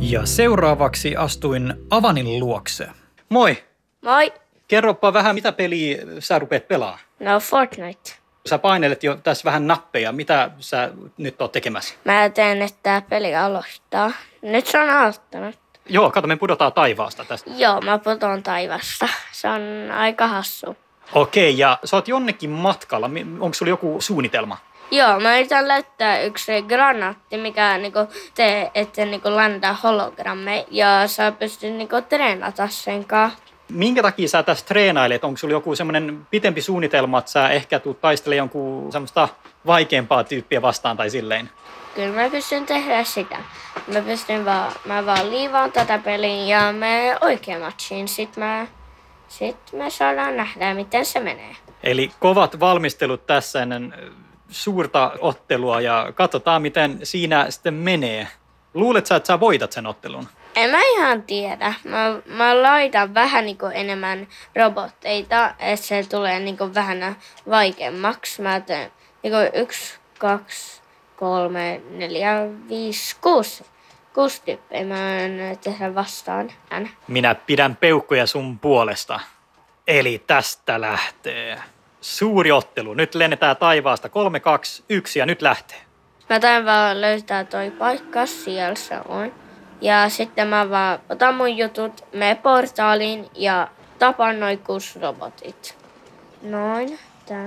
Ja seuraavaksi astuin Avanin luokse. Moi! Moi! Kerropa vähän, mitä peliä sä rupeat pelaamaan? No Fortnite. Sä painelet jo tässä vähän nappeja. Mitä sä nyt oot tekemässä? Mä teen, että tää peli aloittaa. Nyt se on aloittanut. Joo, kato, me pudotaan taivaasta tästä. Joo, mä putoan taivasta. Se on aika hassu. Okei, ja sä oot jonnekin matkalla. Onko sulla joku suunnitelma? Joo, mä yritän löytää yksi granaatti, mikä että landaa hologrammeja. Ja sä pystyt treenata sen kanssa. Minkä takia sä tässä treenailet? Onko sulla joku semmoinen pitempi suunnitelma, että sä ehkä tuut taistelemaan jonkun semmoista vaikeampaa tyyppiä vastaan tai silleen? Kyllä mä pystyn tehdä sitä. Mä vaan liivaan tätä peliä ja me oikein matchiin. Sitten me saadaan nähdä, miten se menee. Eli kovat valmistelut tässä ennen suurta ottelua ja katsotaan, miten siinä sitten menee. Luulet sä, että sä voitat sen ottelun? En mä ihan tiedä. Mä laitan vähän enemmän robotteita, että se tulee vähän vaikeammaksi. Mä teen 1, 2, 3, 4, 5, 6 tyyppejä mä oon tehdä vastaan. Minä pidän peukkoja sun puolesta. Eli tästä lähtee. Suuri ottelu. Nyt lennetään taivaasta 3, 2, 1 ja nyt lähtee. Mä tain vaan löytää toi paikka, siellä se on. Ja sitten mä vaan otan mun jutut, mene portaaliin ja tapan noin 6 robotit. Noin,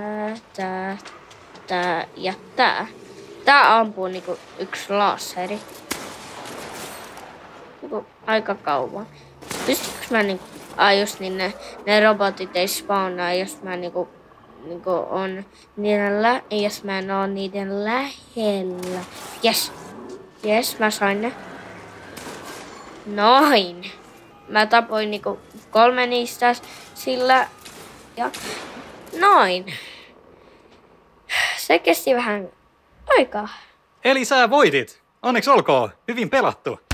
tää ja tää. Tää ampuu yksi laseri. Aika kauan. Pystytkö mä just niin ne robotit ei spawnaa, jos mä on niiden jos mä en oo niiden lähellä. Jes, mä sain ne. Noin. Mä tapoin 3 niistä sillä ja noin. Se kesti vähän aikaa. Eli sä voitit. Onneksi olkoon. Hyvin pelattu.